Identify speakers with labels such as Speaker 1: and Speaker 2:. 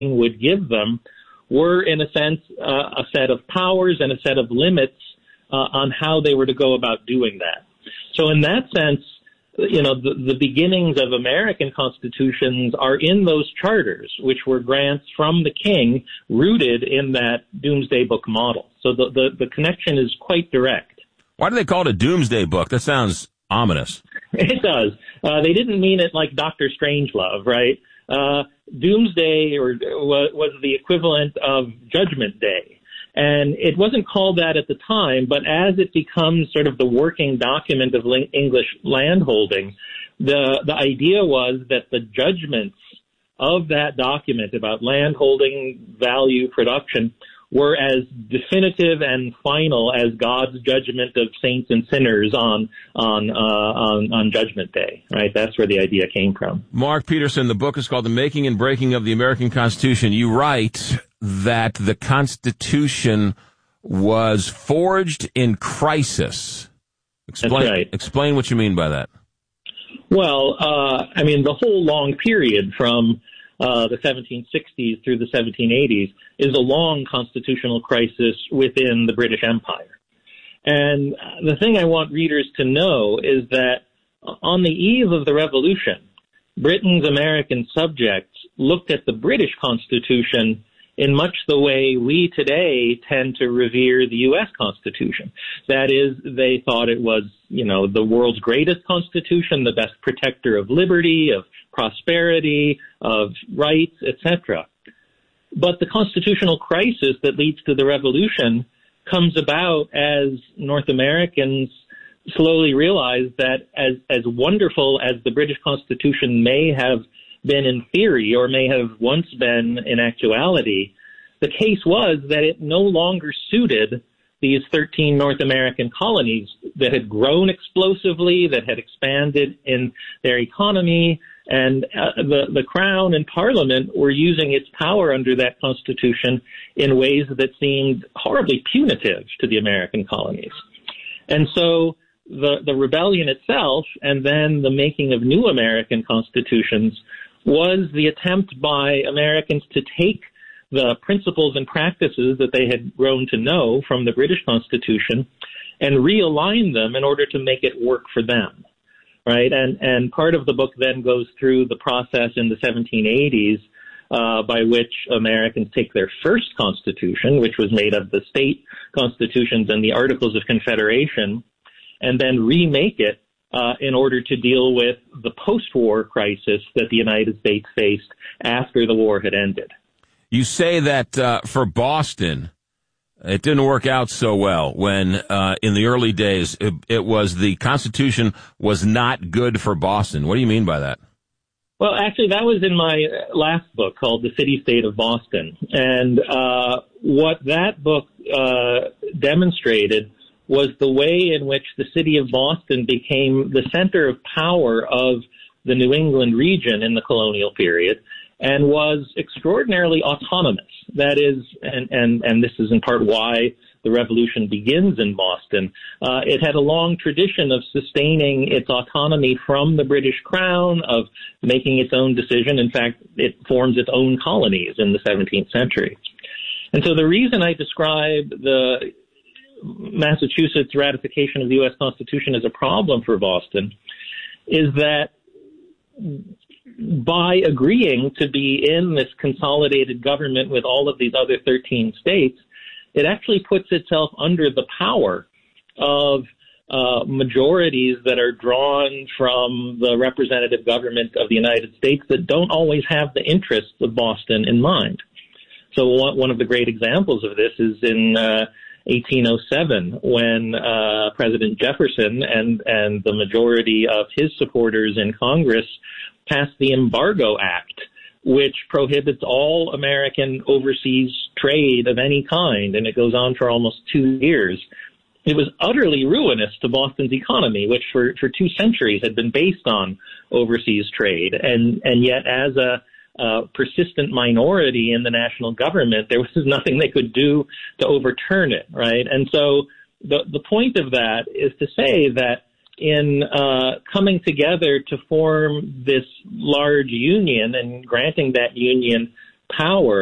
Speaker 1: would give them were, in a sense, a set of powers and a set of limits on how they were to go about doing that. So in that sense, the beginnings of American constitutions are in those charters, which were grants from the king rooted in that Doomsday Book model. So the connection is quite direct.
Speaker 2: Why do they call it a Doomsday Book? That sounds ominous.
Speaker 1: It does. They didn't mean it like Dr. Strangelove, right? Doomsday was the equivalent of Judgment Day. And it wasn't called that at the time, but as it becomes sort of the working document of English landholding, the idea was that the judgments of that document about landholding, value, production were as definitive and final as God's judgment of saints and sinners on Judgment Day, right? That's where the idea came from.
Speaker 2: Mark Peterson, the book is called The Making and Breaking of the American Constitution. You write that the Constitution was forged in crisis.
Speaker 1: That's right.
Speaker 2: Explain what you mean by that.
Speaker 1: Well, the whole long period from the 1760s through the 1780s is a long constitutional crisis within the British Empire. And the thing I want readers to know is that on the eve of the Revolution, Britain's American subjects looked at the British Constitution in much the way we today tend to revere the U.S. Constitution. That is, they thought it was, the world's greatest constitution, the best protector of liberty, of prosperity, of rights, etc. But the constitutional crisis that leads to the revolution comes about as North Americans slowly realize that as wonderful as the British Constitution may have been in theory or may have once been in actuality, the case was that it no longer suited these 13 North American colonies that had grown explosively, that had expanded in their economy, and the Crown and Parliament were using its power under that Constitution in ways that seemed horribly punitive to the American colonies. And so the rebellion itself, and then the making of new American constitutions, was the attempt by Americans to take the principles and practices that they had grown to know from the British Constitution and realign them in order to make it work for them, right? And part of the book then goes through the process in the 1780s by which Americans take their first constitution, which was made of the state constitutions and the Articles of Confederation, and then remake it in order to deal with the post-war crisis that the United States faced after the war had ended.
Speaker 2: You say that for Boston, it didn't work out so well when in the early days it was the Constitution was not good for Boston. What do you mean by that?
Speaker 1: Well, actually, that was in my last book called The City-State of Boston. And what that book demonstrated was the way in which the city of Boston became the center of power of the New England region in the colonial period and was extraordinarily autonomous. That is, and this is in part why the revolution begins in Boston. It had a long tradition of sustaining its autonomy from the British Crown, of making its own decision. In fact, it forms its own colonies in the 17th century. And so the reason I describe the Massachusetts ratification of the U.S. Constitution as a problem for Boston is that by agreeing to be in this consolidated government with all of these other 13 states, it actually puts itself under the power of majorities that are drawn from the representative government of the United States that don't always have the interests of Boston in mind. So one of the great examples of this is in 1807, when President Jefferson and the majority of his supporters in Congress passed the Embargo Act, which prohibits all American overseas trade of any kind, and it goes on for almost 2 years. It was utterly ruinous to Boston's economy, which for 2 centuries had been based on overseas trade, and yet as a persistent minority in the national government, there was nothing they could do to overturn it, right? And so the point of that is to say that in coming together to form this large union and granting that union power